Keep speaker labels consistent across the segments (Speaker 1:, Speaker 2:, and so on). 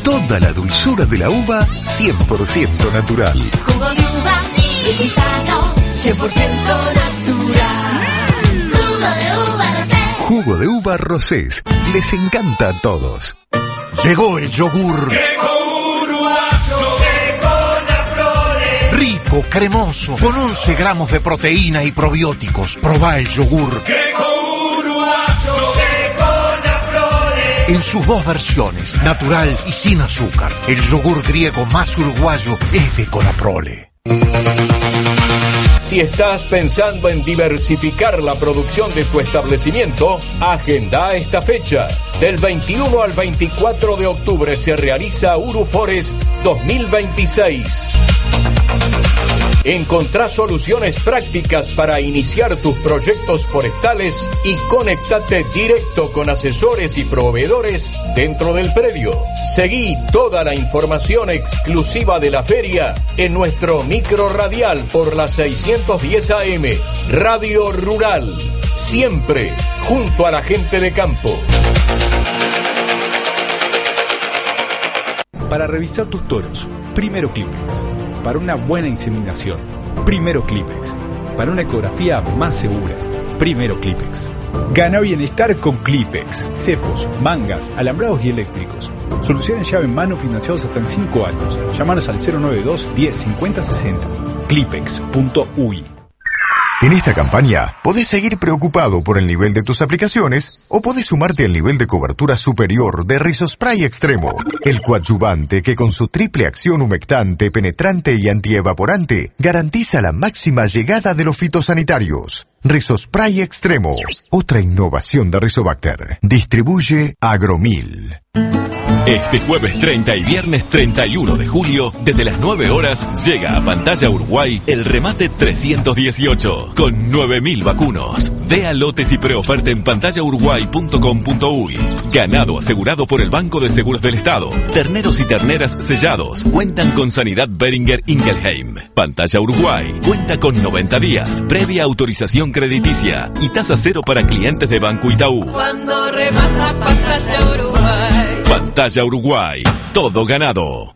Speaker 1: Toda la dulzura de la uva 100% natural.
Speaker 2: Jugo de uva, sí, sano, 100% natural.
Speaker 1: Jugo de uva Rosés. Les encanta a todos.
Speaker 3: Llegó el yogur. Rico, cremoso, con 11 gramos de proteína y probióticos. Probá el yogur. En sus dos versiones, natural y sin azúcar. El yogur griego más uruguayo es de Conaprole.
Speaker 4: Si estás pensando en diversificar la producción de tu establecimiento, agenda esta fecha. Del 21 al 24 de octubre se realiza Uruforest 2026. Encontrá soluciones prácticas para iniciar tus proyectos forestales y conéctate directo con asesores y proveedores dentro del predio. Seguí toda la información exclusiva de la feria en nuestro micro radial por la 610 AM, Radio Rural. Siempre junto a la gente de campo.
Speaker 5: Para revisar tus toros, primero Clipex. Para una buena inseminación, primero Clipex. Para una ecografía más segura, primero Clipex. Gana bienestar con Clipex. Cepos, mangas, alambrados y eléctricos. Soluciones llave en mano financiados hasta en 5 años. Llámanos al 092 10 50 60. Clipex.uy.
Speaker 1: En esta campaña, podés seguir preocupado por el nivel de tus aplicaciones o podés sumarte al nivel de cobertura superior de Rizospray Extremo, el coadyuvante que con su triple acción humectante, penetrante y antievaporante garantiza la máxima llegada de los fitosanitarios. Rizospray Extremo, otra innovación de Rizobacter. Distribuye Agromil.
Speaker 6: Este jueves 30 y viernes 31 de julio, desde las 9 horas, llega a Pantalla Uruguay el remate 318, con 9.000 vacunos. Vea lotes y preoferta en pantallauruguay.com.uy. Ganado asegurado por el Banco de Seguros del Estado. Terneros y terneras sellados cuentan con Sanidad Beringer Ingelheim. Pantalla Uruguay cuenta con 90 días, previa autorización crediticia y tasa cero para clientes de Banco Itaú.
Speaker 2: Cuando remata Pantalla Uruguay.
Speaker 6: Pantalla Uruguay, todo ganado.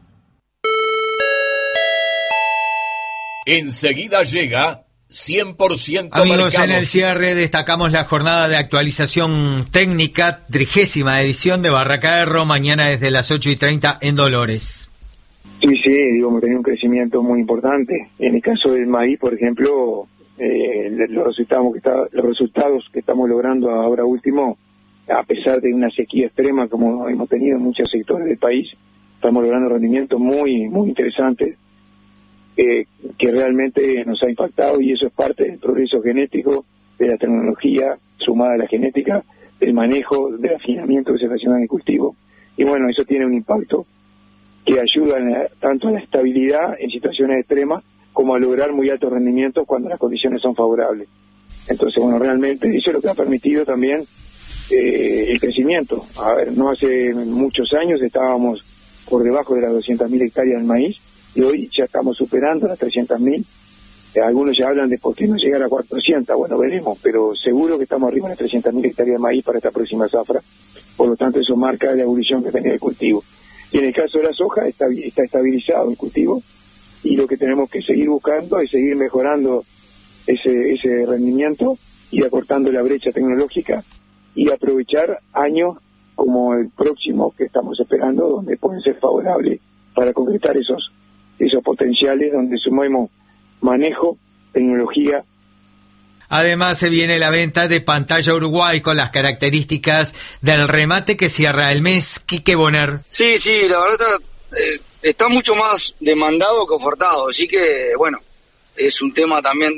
Speaker 4: Enseguida llega 100%
Speaker 7: Amigos,
Speaker 4: Mercados.
Speaker 7: en el cierre destacamos la jornada de actualización técnica, 30ª edición de Barracaerro, mañana desde las 8:30 en Dolores.
Speaker 8: Sí, hemos tenido un crecimiento muy importante. En el caso del maíz, por ejemplo, los resultados que estamos logrando ahora último, a pesar de una sequía extrema como hemos tenido en muchos sectores del país, estamos logrando rendimientos muy interesantes que realmente nos ha impactado, y eso es parte del progreso genético, de la tecnología sumada a la genética, del manejo, del afinamiento que se está haciendo en el cultivo. Y bueno, eso tiene un impacto que ayuda tanto a la estabilidad en situaciones extremas como a lograr muy altos rendimientos cuando las condiciones son favorables. Entonces, bueno, realmente eso es lo que ha permitido también el crecimiento. A ver, no hace muchos años estábamos por debajo de las 200.000 hectáreas del maíz y hoy ya estamos superando las 300.000. Algunos ya hablan de por qué no llegar a 400. Bueno, veremos, pero seguro que estamos arriba de las 300.000 hectáreas de maíz para esta próxima zafra. Por lo tanto, eso marca la evolución que tenía el cultivo. Y en el caso de la soja está estabilizado el cultivo, y lo que tenemos que seguir buscando es seguir mejorando ese rendimiento y acortando la brecha tecnológica y aprovechar años como el próximo que estamos esperando, donde pueden ser favorables para concretar esos potenciales, donde sumemos manejo, tecnología.
Speaker 7: Además se viene la venta de Pantalla Uruguay con las características del remate que cierra el mes. Quique Bonner.
Speaker 9: Sí, la verdad está mucho más demandado que ofertado, así que bueno, es un tema también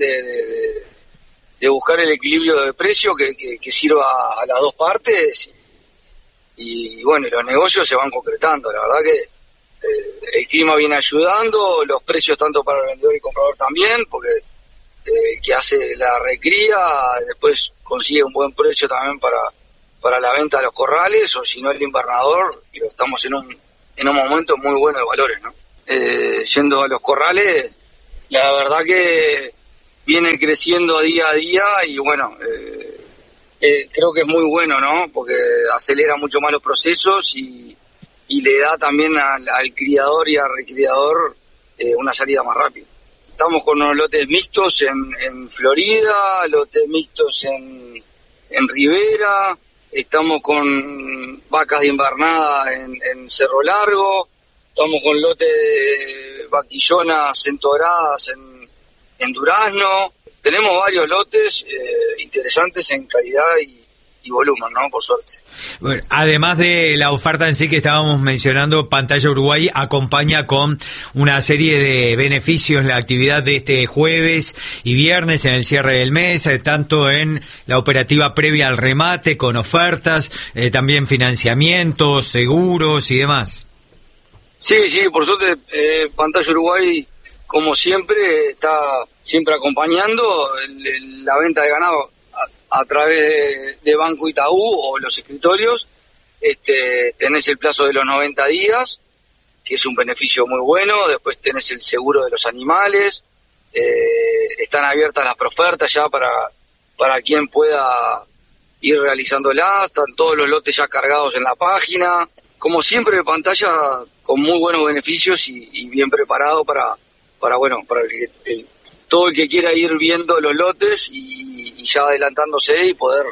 Speaker 9: de buscar el equilibrio de precio que sirva a las dos partes, y bueno, los negocios se van concretando. La verdad que el clima viene ayudando, los precios tanto para el vendedor y comprador también, porque el que hace la recría después consigue un buen precio también para la venta de los corrales, o si no el invernador, y estamos en un momento muy bueno de valores, ¿no? Yendo a los corrales, la verdad que vienen creciendo día a día, y bueno, creo que es muy bueno, ¿no? Porque acelera mucho más los procesos y y le da también al criador y al recriador una salida más rápida. Estamos con unos lotes mixtos en Florida, lotes mixtos en Rivera, estamos con vacas de invernada en Cerro Largo, estamos con lotes de vaquillonas centoradas en Durazno. Tenemos varios lotes interesantes en calidad y volumen, ¿no? Por suerte.
Speaker 7: Bueno, además de la oferta en sí que estábamos mencionando, Pantalla Uruguay acompaña con una serie de beneficios la actividad de este jueves y viernes en el cierre del mes, tanto en la operativa previa al remate, con ofertas, también financiamientos, seguros y demás. Sí,
Speaker 9: por suerte Pantalla Uruguay, como siempre, está siempre acompañando la venta de ganado a través de Banco Itaú o los escritorios. Tenés el plazo de los 90 días, que es un beneficio muy bueno. Después tenés el seguro de los animales. Están abiertas las profertas ya para quien pueda ir realizándolas. Están todos los lotes ya cargados en la página. Como siempre, Pantalla con muy buenos beneficios y bien preparado para todo el que quiera ir viendo los lotes y ya adelantándose y poder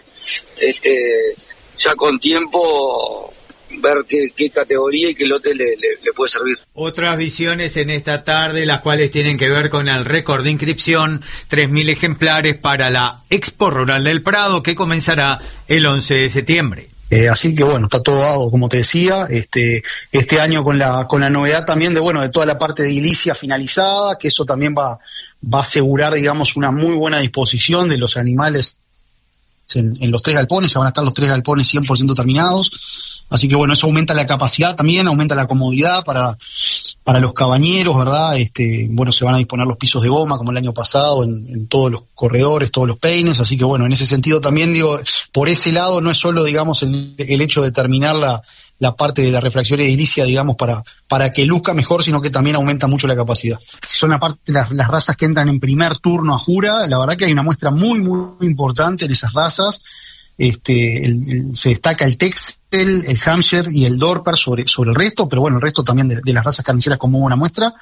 Speaker 9: ya con tiempo ver qué categoría y qué lote le puede servir.
Speaker 7: Otras visiones en esta tarde, las cuales tienen que ver con el récord de inscripción, 3.000 ejemplares para la Expo Rural del Prado, que comenzará el 11 de septiembre.
Speaker 10: Así que bueno, está todo dado, como te decía, este año con la novedad también de toda la parte de edilicia finalizada, que eso también va a asegurar, digamos, una muy buena disposición de los animales en los 3 galpones. Ya van a estar los 3 galpones 100% terminados, así que bueno, eso aumenta la capacidad también, aumenta la comodidad para los cabañeros, ¿verdad? Se van a disponer los pisos de goma como el año pasado en todos los corredores, todos los peines, así que bueno, en ese sentido también digo, por ese lado no es solo, digamos, el hecho de terminar la parte de la refracción edilicia, digamos, para que luzca mejor, sino que también aumenta mucho la capacidad. Son aparte las razas que entran en primer turno a jura, la verdad que hay una muestra muy, muy importante en esas razas. Se destaca el Texel, el Hampshire y el Dorper sobre el resto, pero bueno, el resto también de las razas carniceras como una muestra.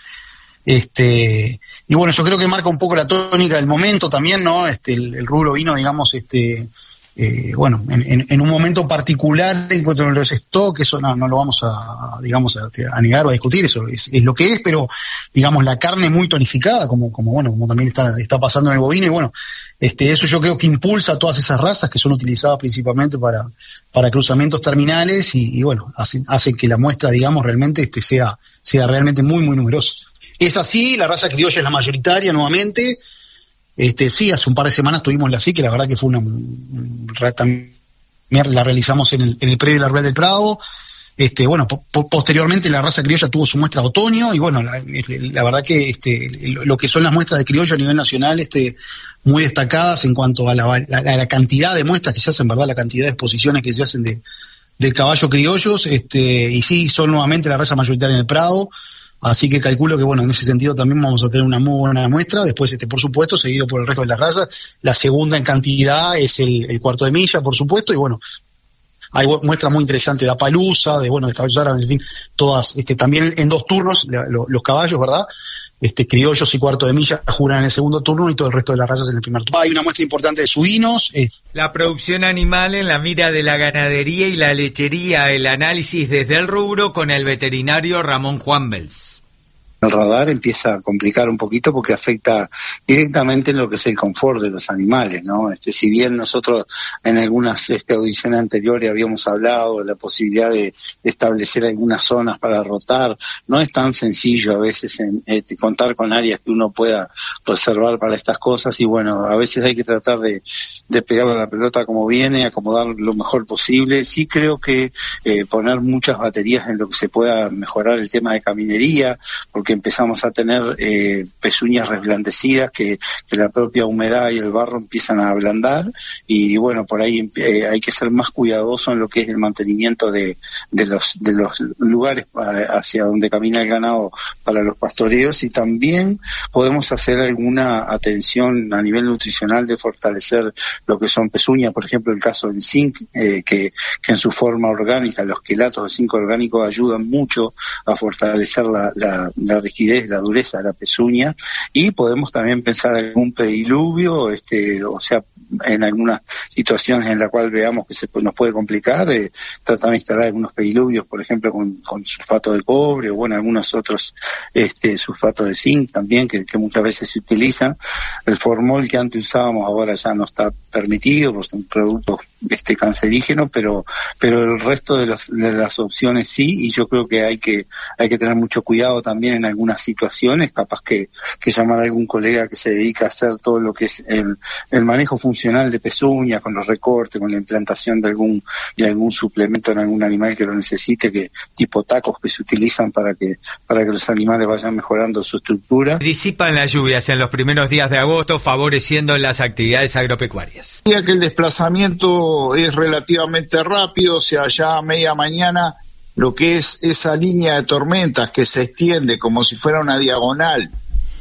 Speaker 10: Y bueno, yo creo que marca un poco la tónica del momento también, ¿no? El rubro vino, digamos, en un momento particular en cuanto a los stock, eso no lo vamos a negar o a discutir, eso es lo que es, pero digamos la carne muy tonificada, como también está pasando en el bovino, y bueno, eso yo creo que impulsa a todas esas razas que son utilizadas principalmente para cruzamientos terminales y bueno, hace que la muestra, digamos, realmente sea realmente muy, muy numerosa. Es así, la raza criolla es la mayoritaria nuevamente. Sí, hace un par de semanas tuvimos la FIC, que la verdad que fue también la realizamos en el predio de la Rural del Prado. Posteriormente la raza criolla tuvo su muestra de otoño y bueno, la verdad que lo que son las muestras de criollo a nivel nacional, muy destacadas en cuanto a la cantidad de muestras que se hacen, ¿verdad? La cantidad de exposiciones que se hacen de caballo criollos, y sí, son nuevamente la raza mayoritaria en el Prado. Así que calculo que, bueno, en ese sentido también vamos a tener una muy buena muestra. Después, por supuesto, seguido por el resto de las razas. La segunda en cantidad es el cuarto de milla, por supuesto, y bueno, hay muestras muy interesantes de Appaloosa, de caballos árabes, en fin, todas, también en 2 turnos, los caballos, ¿verdad? Criollos y cuarto de milla juran en el segundo turno y todo el resto de las razas en el primer turno. Hay una muestra importante de suinos.
Speaker 7: La producción animal en la mira de la ganadería y la lechería, el análisis desde el rubro con el veterinario Ramón Juanbels.
Speaker 11: El radar empieza a complicar un poquito porque afecta directamente en lo que es el confort de los animales, ¿no? Si bien nosotros en algunas audiciones anteriores habíamos hablado de la posibilidad de establecer algunas zonas para rotar, no es tan sencillo a veces contar con áreas que uno pueda reservar para estas cosas y bueno, a veces hay que tratar de pegarle a la pelota como viene, acomodar lo mejor posible. Sí creo que poner muchas baterías en lo que se pueda mejorar el tema de caminería, porque porque empezamos a tener pezuñas reblandecidas que la propia humedad y el barro empiezan a ablandar, y bueno, por ahí hay que ser más cuidadoso en lo que es el mantenimiento de los lugares hacia donde camina el ganado para los pastoreos, y también podemos hacer alguna atención a nivel nutricional de fortalecer lo que son pezuñas, por ejemplo el caso del zinc, que en su forma orgánica, los quelatos de zinc orgánico ayudan mucho a fortalecer la rigidez, la dureza de la pezuña, y podemos también pensar en algún pediluvio, o sea, en algunas situaciones en la cual veamos que nos puede complicar, tratar de instalar algunos pediluvios, por ejemplo, con sulfato de cobre, o bueno, algunos otros sulfatos de zinc también, que muchas veces se utilizan. El formol que antes usábamos ahora ya no está permitido, porque es un producto cancerígeno, pero el resto de las opciones sí, y yo creo que hay que tener mucho cuidado también en algunas situaciones, capaz que llamar a algún colega que se dedica a hacer todo lo que es el manejo funcional de pezuña, con los recortes, con la implantación de algún suplemento en algún animal que lo necesite, tipo tacos que se utilizan para que los animales vayan mejorando su estructura.
Speaker 7: Disipan las lluvias en los primeros días de agosto, favoreciendo las actividades agropecuarias.
Speaker 12: Que el desplazamiento es relativamente rápido, o sea, ya a media mañana lo que es esa línea de tormentas que se extiende como si fuera una diagonal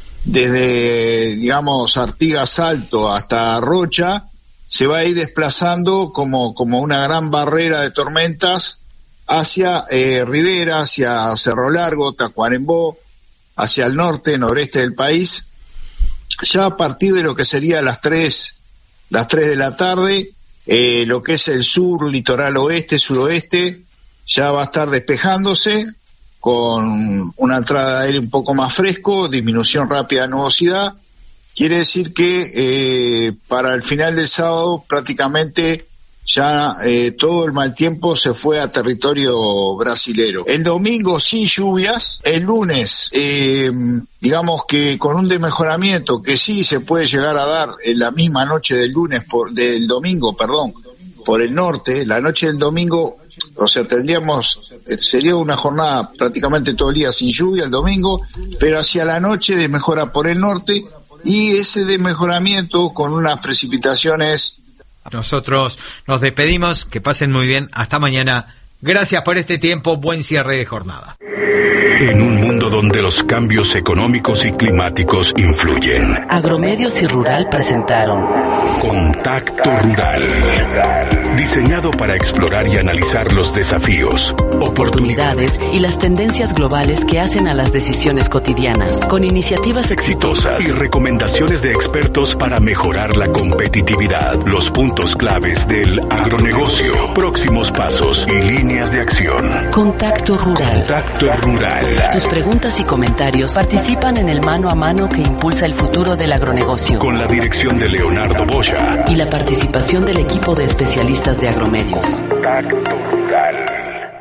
Speaker 12: desde, digamos, Artigas Alto hasta Rocha, se va a ir desplazando como una gran barrera de tormentas hacia Rivera, hacia Cerro Largo, Tacuarembó, hacia el noreste del país. Ya a partir de lo que sería las 3 de la tarde, lo que es el sur, litoral oeste, suroeste, ya va a estar despejándose con una entrada de aire un poco más fresco, disminución rápida de nubosidad. Quiere decir que para el final del sábado prácticamente ya todo el mal tiempo se fue a territorio brasilero. El domingo sin lluvias, el lunes digamos que con un desmejoramiento que sí se puede llegar a dar en la misma noche del domingo, por el norte, la noche del domingo, o sea, sería una jornada prácticamente todo el día sin lluvia el domingo, pero hacia la noche desmejora por el norte, y ese desmejoramiento con unas precipitaciones.
Speaker 7: Nosotros nos despedimos, que pasen muy bien, hasta mañana. Gracias por este tiempo, buen cierre de jornada.
Speaker 6: En un mundo donde los cambios económicos y climáticos influyen,
Speaker 13: Agromedios y Rural presentaron
Speaker 6: Contacto Rural, diseñado para explorar y analizar los desafíos,
Speaker 13: oportunidades y las tendencias globales que hacen a las decisiones cotidianas, con iniciativas exitosas
Speaker 6: y recomendaciones de expertos para mejorar la competitividad, los puntos claves del agronegocio, próximos pasos y líneas de acción.
Speaker 13: Contacto Rural.
Speaker 6: Contacto Rural.
Speaker 13: Tus preguntas y comentarios participan en el mano a mano que impulsa el futuro del agronegocio,
Speaker 6: con la dirección de Leonardo Boya
Speaker 13: y la participación del equipo de especialistas de Agromedios.
Speaker 6: Contacto Rural.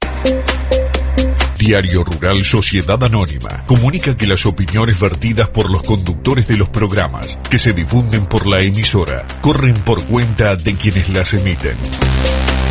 Speaker 14: Diario Rural Sociedad Anónima comunica que las opiniones vertidas por los conductores de los programas que se difunden por la emisora corren por cuenta de quienes las emiten.